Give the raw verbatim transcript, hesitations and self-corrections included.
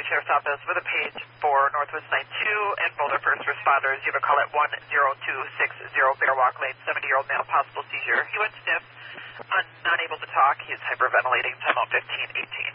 Sheriff's Office with a page for Northwest nine two and Boulder First Responders. You have a call at one zero two six zero Bear Walk Lane, seventy-year-old male, possible seizure. He went stiff, un- not able to talk. He is hyperventilating, time out fifteen eighteen.